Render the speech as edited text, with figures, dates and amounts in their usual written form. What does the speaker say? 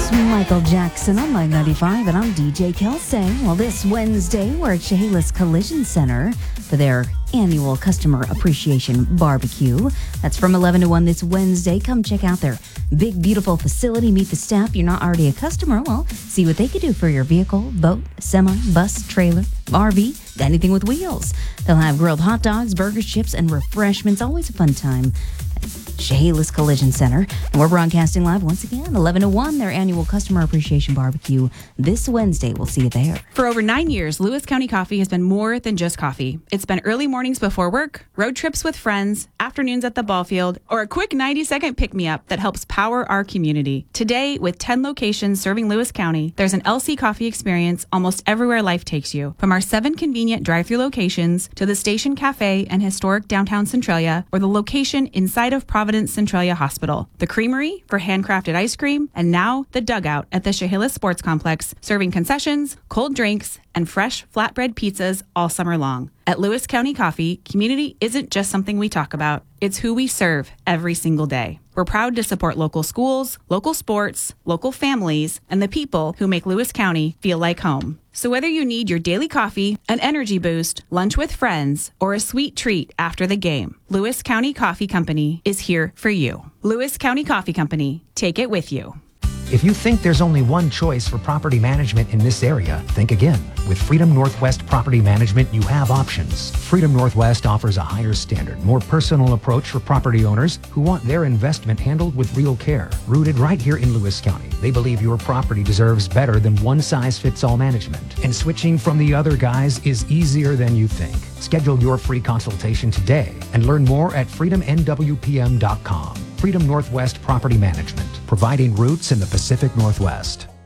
was Michael Jackson on Live 95, and I'm DJ Kelsey. Well, this Wednesday, we're at Chehalis Collision Center for their annual Customer Appreciation Barbecue. That's from 11 to 1 this Wednesday. Come check out their big, beautiful facility. Meet the staff. You're not already a customer. Well, see what they could do for your vehicle, boat, semi, bus, trailer, RV, anything with wheels. They'll have grilled hot dogs, burgers, chips, and refreshments. Always a fun time. Chehalis Collision Center. And we're broadcasting live once again, 11 to 1, their annual Customer Appreciation Barbecue this Wednesday. We'll see you there. For over 9 years, Lewis County Coffee has been more than just coffee. It's been early mornings before work, road trips with friends, afternoons at the ball field, or a quick 90-second pick-me-up that helps power our community. Today, with 10 locations serving Lewis County, there's an LC Coffee experience almost everywhere life takes you. From our 7 convenient drive-thru locations to the Station Cafe and historic downtown Centralia, or the location inside of Providence Centralia Hospital, the Creamery for handcrafted ice cream, and now the Dugout at the Chehalis Sports Complex, serving concessions, cold drinks, and fresh flatbread pizzas all summer long. At Lewis County Coffee, community isn't just something we talk about. It's who we serve every single day. We're proud to support local schools, local sports, local families, and the people who make Lewis County feel like home. So whether you need your daily coffee, an energy boost, lunch with friends, or a sweet treat after the game, Lewis County Coffee Company is here for you. Lewis County Coffee Company. Take it with you. If you think there's only one choice for property management in this area, think again. With Freedom Northwest Property Management, you have options. Freedom Northwest offers a higher standard, more personal approach for property owners who want their investment handled with real care. Rooted right here in Lewis County, they believe your property deserves better than one-size-fits-all management. And switching from the other guys is easier than you think. Schedule your free consultation today and learn more at freedomnwpm.com. Freedom Northwest Property Management, providing roots in the Pacific Northwest.